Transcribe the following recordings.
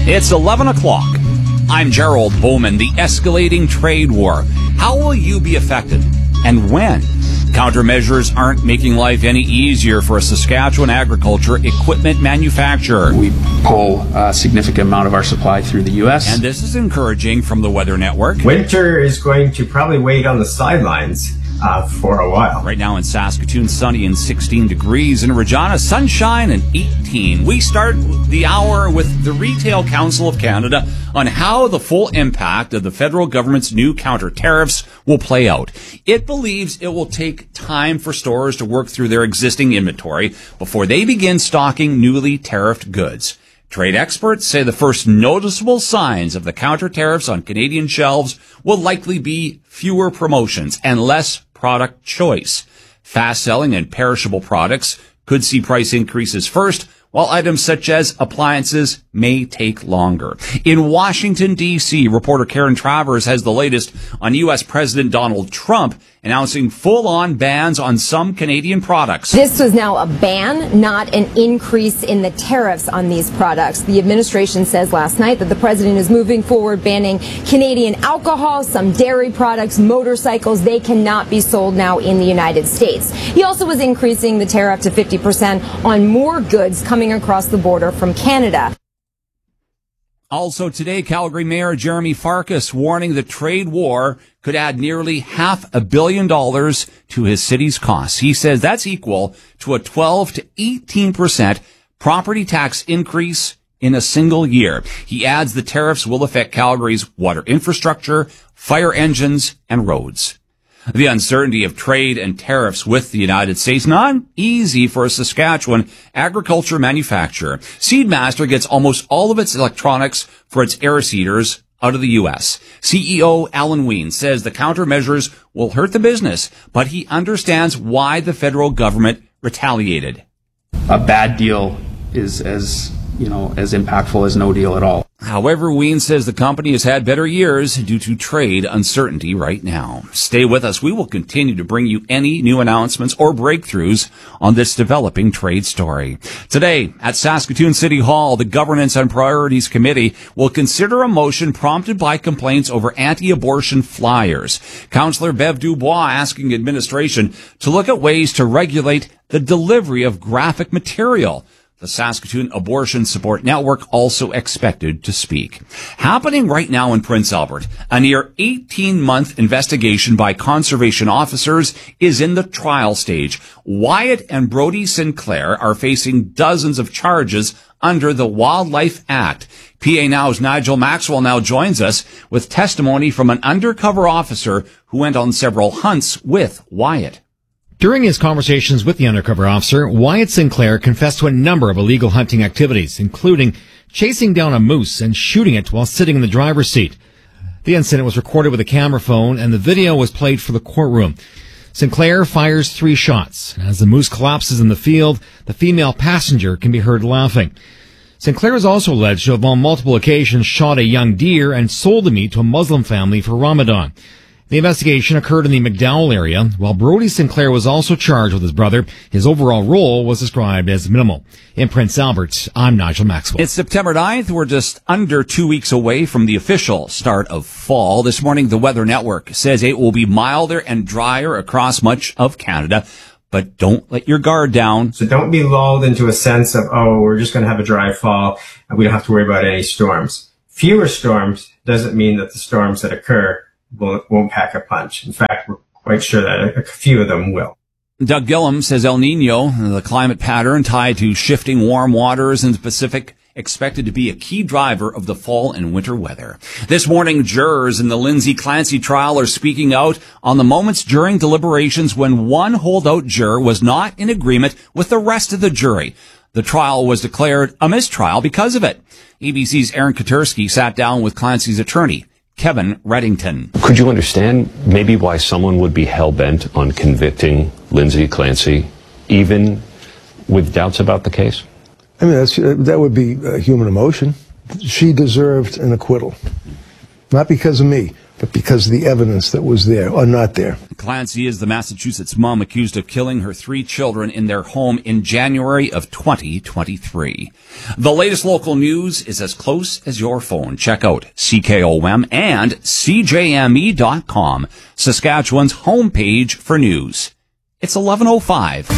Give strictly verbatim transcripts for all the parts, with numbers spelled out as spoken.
It's eleven o'clock. I'm Gerald Bowman. The escalating trade war. How will you be affected? And when? Countermeasures aren't making life any easier for a Saskatchewan agriculture equipment manufacturer. We pull a significant amount of our supply through the U S. And this is encouraging from the Weather Network. Winter is going to probably wait on the sidelines uh, for a while. Right now in Saskatoon, sunny and sixteen degrees. In Regina, sunshine and eighteen. We start the hour with the Retail Council of Canada on how the full impact of the federal government's new counter tariffs will play out. It believes it will take time for stores to work through their existing inventory before they begin stocking newly tariffed goods. Trade experts say the first noticeable signs of the counter tariffs on Canadian shelves will likely be fewer promotions and less product choice. Fast-selling and perishable products could see price increases first, while items such as appliances may take longer. In Washington, D C, reporter Karen Travers has the latest on U S President Donald Trump announcing full-on bans on some Canadian products. This was now a ban, not an increase in the tariffs on these products. The administration says last night that the president is moving forward banning Canadian alcohol, some dairy products, motorcycles. They cannot be sold now in the United States. He also was increasing the tariff to fifty percent on more goods coming across the border from Canada. Also today, Calgary Mayor Jeremy Farkas warning the trade war could add nearly half a billion dollars to his city's costs. He says that's equal to a twelve to eighteen percent property tax increase in a single year. He adds the tariffs will affect Calgary's water infrastructure, fire engines, and roads. The uncertainty of trade and tariffs with the United States, not easy for a Saskatchewan agriculture manufacturer. Seedmaster gets almost all of its electronics for its air seeders out of the U S. C E O Alan Ween says the countermeasures will hurt the business, but he understands why the federal government retaliated. A bad deal is as, you know, as impactful as no deal at all. However, Ween says the company has had better years due to trade uncertainty right now. Stay with us. We will continue to bring you any new announcements or breakthroughs on this developing trade story. Today, at Saskatoon City Hall, the Governance and Priorities Committee will consider a motion prompted by complaints over anti-abortion flyers. Councillor Bev Dubois asking administration to look at ways to regulate the delivery of graphic material. The Saskatoon Abortion Support Network also expected to speak. Happening right now in Prince Albert, a near eighteen-month investigation by conservation officers is in the trial stage. Wyatt and Brody Sinclair are facing dozens of charges under the Wildlife Act. P A Now's Nigel Maxwell now joins us with testimony from an undercover officer who went on several hunts with Wyatt. During his conversations with the undercover officer, Wyatt Sinclair confessed to a number of illegal hunting activities, including chasing down a moose and shooting it while sitting in the driver's seat. The incident was recorded with a camera phone, and the video was played for the courtroom. Sinclair fires three shots. As the moose collapses in the field, the female passenger can be heard laughing. Sinclair is also alleged to have on multiple occasions shot a young deer and sold the meat to a Muslim family for Ramadan. The investigation occurred in the McDowell area. While Brody Sinclair was also charged with his brother, his overall role was described as minimal. In Prince Albert, I'm Nigel Maxwell. It's September ninth. We're just under two weeks away from the official start of fall. This morning, the Weather Network says it will be milder and drier across much of Canada. But don't let your guard down. So don't be lulled into a sense of, oh, we're just going to have a dry fall and we don't have to worry about any storms. Fewer storms doesn't mean that the storms that occur Won't, won't pack a punch. In fact, we're quite sure that a few of them will. Doug Gillum says El Nino, the climate pattern tied to shifting warm waters in the Pacific, expected to be a key driver of the fall and winter weather. This morning, jurors in the Lindsay Clancy trial are speaking out on the moments during deliberations when one holdout juror was not in agreement with the rest of the jury. The trial was declared a mistrial because of it. A B C's Aaron Katersky sat down with Clancy's attorney, Kevin Reddington. Could you understand maybe why someone would be hell-bent on convicting Lindsay Clancy, even with doubts about the case? I mean, that's, uh, that would be uh, human emotion. She deserved an acquittal. Not because of me, but because of the evidence that was there or not there. Clancy is the Massachusetts mom accused of killing her three children in their home in January of twenty twenty-three. The latest local news is as close as your phone. Check out C K O M and C J M E dot com, Saskatchewan's homepage for news. It's eleven oh five.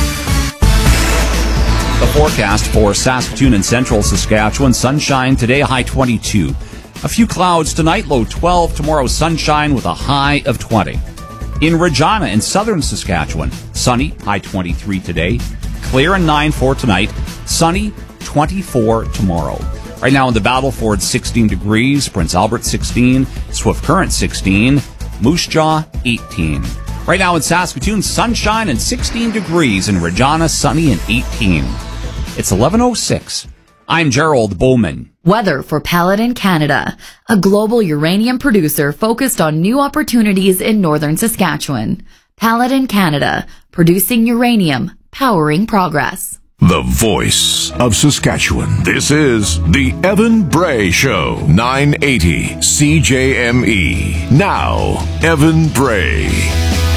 The forecast for Saskatoon and central Saskatchewan: sunshine today, high twenty-two. A few clouds tonight, low twelve. Tomorrow, sunshine with a high of twenty. In Regina in southern Saskatchewan, sunny, high twenty-three today. Clear and nine for tonight. Sunny, twenty-four tomorrow. Right now in the Battleford, sixteen degrees. Prince Albert, sixteen. Swift Current, sixteen. Moose Jaw, eighteen. Right now in Saskatoon, sunshine and sixteen degrees. In Regina, sunny and eighteen. It's eleven oh six. I'm Gerald Bowman. Weather for Paladin Canada, a global uranium producer focused on new opportunities in northern Saskatchewan. Paladin Canada, producing uranium, powering progress. The voice of Saskatchewan. This is the Evan Bray Show, nine eighty C J M E. Now, Evan Bray.